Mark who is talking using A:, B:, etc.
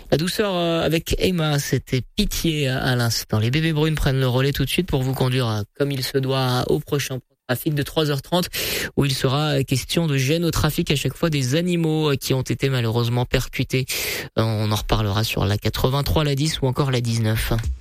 A: La douceur avec Emma, c'était Pitié à l'instant. Les bébés brunes prennent le relais tout de suite pour vous conduire comme il se doit au prochain trafic de 3h30 où il sera question de gêne au trafic à chaque fois des animaux qui ont été malheureusement percutés. On en reparlera sur la 83, la 10 ou encore la 19.